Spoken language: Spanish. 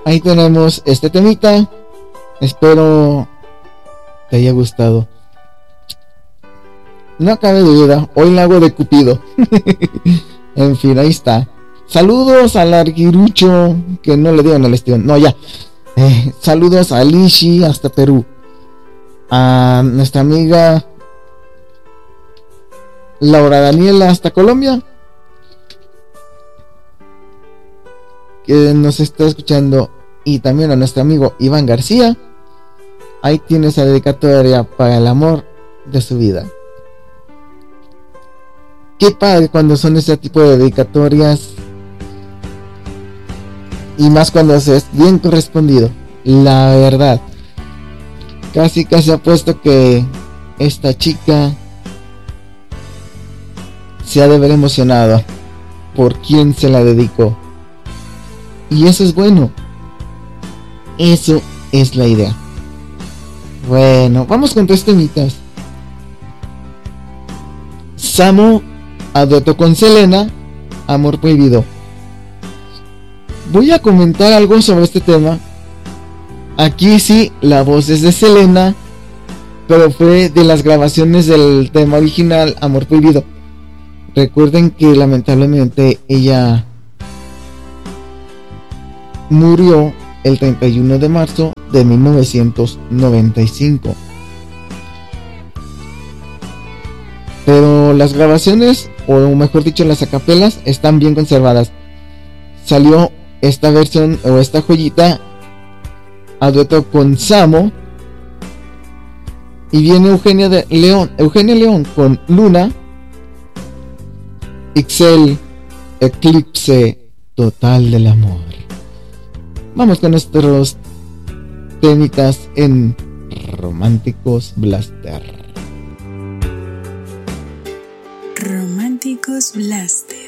ahí tenemos este temita. Espero te haya gustado. No cabe duda, hoy la hago de Cupido. En fin, ahí está. Saludos al Arguirucho, que no le dieron el estirón. No, ya. Saludos a Lishi hasta Perú. A nuestra amiga Laura Daniela hasta Colombia, que nos está escuchando. Y también a nuestro amigo Iván García. Ahí tiene esa dedicatoria para el amor de su vida. Qué padre cuando son ese tipo de dedicatorias. Y más cuando se es bien correspondido. La verdad, casi apuesto que esta chica se ha de ver emocionada por quien se la dedicó. Y eso es bueno. Eso es la idea. Bueno, vamos con 3 temitas. Samo a dueto con Selena, Amor Prohibido. Voy a comentar algo sobre este tema. Aquí sí, la voz es de Selena, pero fue de las grabaciones del tema original, Amor Prohibido. Recuerden que lamentablemente ella murió el 31 de marzo de 1995. Pero las grabaciones, o mejor dicho las acapelas, están bien conservadas. Salió esta versión o esta joyita a dueto con Samo. Y viene Eugenia León con Luna. Ixel, Eclipse Total del Amor. Vamos con nuestros temitas en Románticos Blaster. Románticos Blaster.